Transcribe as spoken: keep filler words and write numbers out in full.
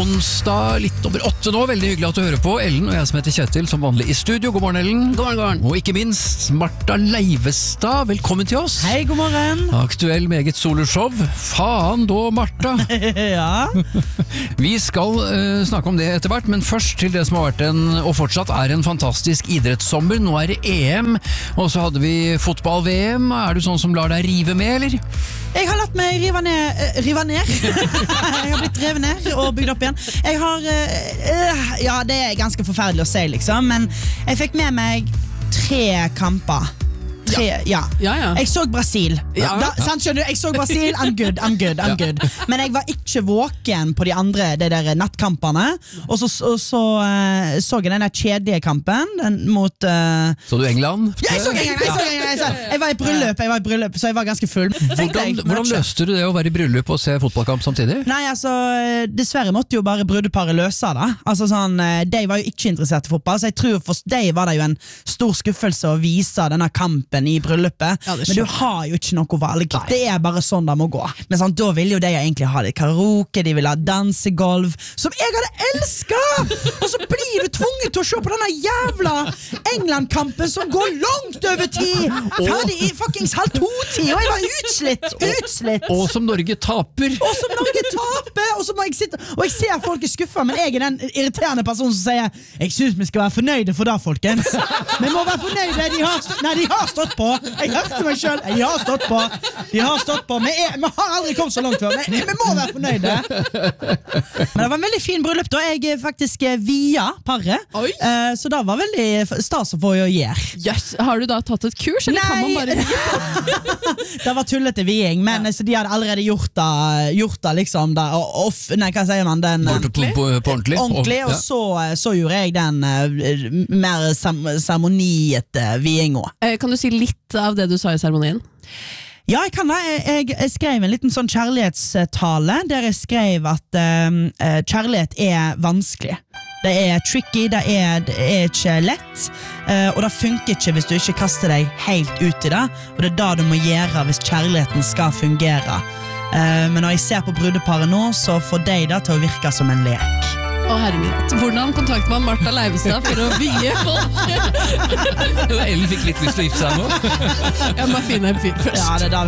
onsdag, litt over åtte nå. Veldig hyggelig at du hører på. Ellen og jeg som heter Kjetil, som vanlig i studio. God morgen, Ellen. God morgen, god morgen. Og ikke minst Martha Leivestad, velkommen til oss. Hei, god morgen. Aktuell meget soloshow. Faen da, Martha. Ja. Vi skal uh, snakke om det etter hvert, men først til det som har vært en, og fortsatt er en fantastisk idrettssommer. Nå er det E M, og så hadde vi fotball-V M. Er du sånn som lar deg rive med, eller? Jeg har latt meg rive ned, uh, rive ned. Jeg har blitt revet ned og bygd opp igjen. Jeg har, uh, ja, det er ganske forferdelig å si liksom, men jeg fikk med meg tre kamper. Tre, ja. Ja, ja. Jeg så Brasil. Ja. Da, sant, skjønner du? Jeg så Brasil, I'm good, I'm good, I'm good. Men jeg var ikke våken på de andre de der nattkampene. Og så så, så, uh, så jeg den der kjedelige kampen den mot... Uh... Så du England? Ja, jeg så England! Jeg, så England, jeg, så, jeg var i bryllup, jeg var i bryllup, så jeg var ganske full. Hvordan, hvordan løste du det å være i bryllup og se fotballkamp samtidig? Nei, altså, dessverre måtte jo bare brudeparet løse det. Altså sånn, de var jo ikke interessert i fotball, så jeg tror for de var det jo en stor skuffelse å vise denne kampen i bryllupet, ja, men du har jo ikke noe valg. Nei. Det er bare sånn det må gå. Men sånn, da vil jo de egentlig ha litt karaoke, de vil ha dansegolv, som jeg hadde elsket! Og så blir du tvunget til å se på denne jævla England-kampen som går langt over tid! Ferdig i fuckings halv to-tid, og jeg var utslitt! Utslitt! Og som Norge taper! Og som Norge taper! Og så må jeg sitte, og jeg ser folk er skuffet, men jeg er den irriterende personen som sier jeg synes vi skal være fornøyde for det, folkens. Vi må være fornøyde, de har, stå, nei, de har stått på. Jeg hørte meg selv. Jeg har stått på. De har stått på. Vi, er, vi har aldri kommet så langt før. Vi, vi må være fornøyde. Men det var en veldig fin bryllup da. Jeg faktisk via paret. Uh, så det var veldig stas å få å gjøre. Yes. Har du da tatt et kurs, eller Nei. kan man bare... Det var tullete viing, men ja. Så de hadde allerede gjort det, gjort det liksom da, off, nei, hva sier man? Den, på, på, på, på ordentlig. Ordentlig, og, og så, så gjorde jeg den uh, mer seremoniete viinga. Eh, kan du si litt av det du sa i seremonien? Ja, jeg kan da. Jeg, jeg skrev en liten sånn kjærlighetstale der jeg skrev at um, kjærlighet er vanskelig. Det er tricky, det er, det er ikke lett, uh, og det funker ikke hvis du ikke kaster deg helt ut i det, og det er det du må gjøre hvis kjærligheten skal fungere. Uh, men når jeg ser på brudeparet nå, så får de det til å virke som en lek. Å herregud, hvordan kontakter man Martha Leivestad for å vie folk? Ellen fikk litt lyst til å gifte seg nå. Jeg må finne en fyr først. Ja, det er da